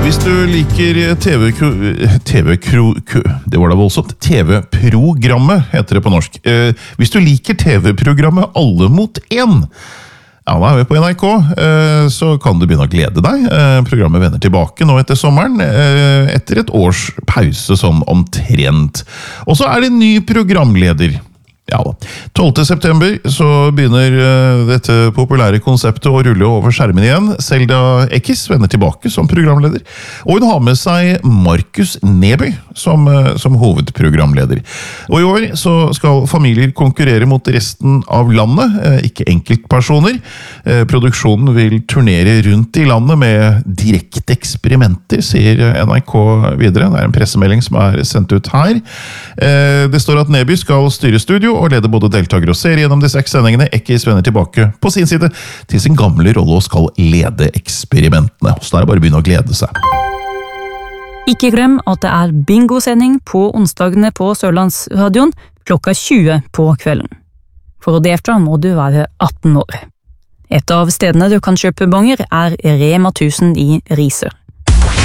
Hvis du liker det var da voldsomt, TV-programmet heter det på norsk. Hvis du liker TV-programmet Alle mot én, ja, da vi på NRK, så kan du begynne å glede deg. Programmet vender tilbake nå etter sommeren, etter et års pause sånn omtrent. Og så det en ny programleder. Ja da. 12. september så begynner dette populære konseptet å rulle over skjermen igjen. Selda Ekiz vender tilbake som programleder, og hun har med seg Markus Neby som hovedprogramleder. Og i år så skal familier konkurrere mot resten av landet, ikke enkeltpersoner. Produksjonen vil turnere rundt i landet med direkte eksperimenter, sier NRK videre. Det en pressemelding som sendt ut her. Det står at Neby skal styre studio og leder både deltakere og serie gjennom de 6 sendingene. Ekiz vender tilbake på sin side til sin gamle rolle og skal lede eksperimentene. Så det bare å begynne å glede seg. Ikke glem at det bingosending på onsdagene på Sørlandsradion klokka 20 på kvelden. For å delta må du være 18 år. Et av stedene du kan kjøpe bonger Rema 1000 i Risør.